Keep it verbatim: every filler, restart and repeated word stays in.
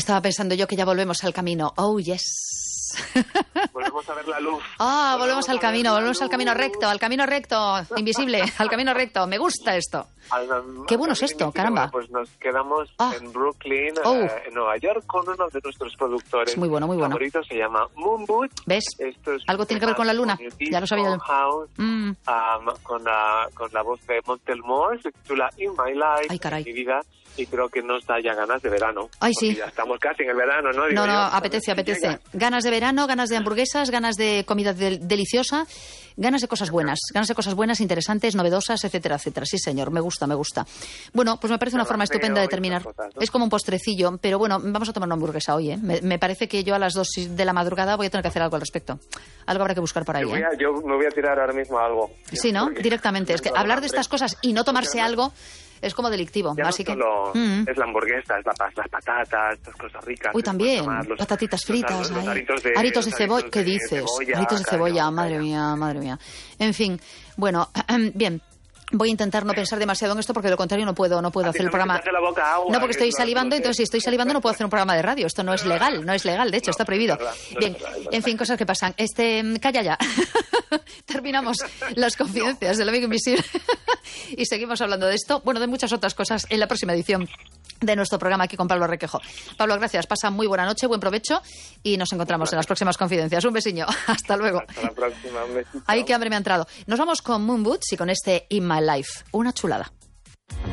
Estaba pensando yo que ya volvemos al camino. Oh, yes. Volvemos a ver la luz. Ah, oh, volvemos, volvemos al camino, volvemos al camino recto, al camino recto, invisible, al camino recto. Me gusta esto. Al, Qué bueno es esto, caramba. Pues nos quedamos oh. en Brooklyn, oh. eh, en Nueva York, con uno de nuestros productores. Es muy bueno, muy bueno. favoritos, se llama Moon Boot. ¿Ves? Esto es algo tiene que ver con la luna. Ya lo sabía yo. House, mm. um, con, la, con la voz de Montel Moore, se titula In My Life. Ay, caray. Mi vida. Y creo que nos da ya ganas de verano. Ay, sí. Ya estamos casi en el verano, ¿no? Digo no, no, yo, apetece, apetece. Llega. Ganas de verano, ganas de hamburguesas, ganas de comida de deliciosa, ganas de cosas buenas, ganas de cosas buenas, interesantes, novedosas, etcétera, etcétera. Sí, señor, me gusta, me gusta. Bueno, pues me parece una forma estupenda de terminar. Cosas, ¿no? Es como un postrecillo, pero bueno, vamos a tomar una hamburguesa hoy, ¿eh? Me, me parece que yo a las dos de la madrugada voy a tener que hacer algo al respecto. Algo habrá que buscar por ahí, yo, voy ¿eh? a, yo me voy a tirar ahora mismo a algo. Sí, ¿no? Directamente. Es que hablar de estas cosas y no tomarse algo es como delictivo. Ya así no solo que mm. es la hamburguesa, es la, las patatas, estas cosas ricas. Uy, también, los, patatitas fritas. Los, los aritos de, aritos de cebolla. ¿Qué dices? Cebolla, aritos de cebolla, calla, madre calla. mía, madre mía. En fin, bueno, bien. Voy a intentar no pensar demasiado en esto porque de lo contrario no puedo no puedo hacer el programa. Agua, no, porque estoy salivando, entonces si estoy salivando no puedo hacer un programa de radio. Esto no es legal, no es legal, de hecho, no, está prohibido. No, no Bien, en fin, cosas que pasan. Este, calla ya. Terminamos las confidencias no. del amigo invisible y seguimos hablando de esto, bueno, de muchas otras cosas en la próxima edición de nuestro programa aquí con Pablo Requejo. Pablo, gracias. Pasa muy buena noche, buen provecho y nos encontramos en las próximas confidencias. Un besiño. Hasta luego. Hasta la próxima. Un besito. Ay, qué hambre me ha entrado. Nos vamos con Moon Boots y con este In My Life. Una chulada.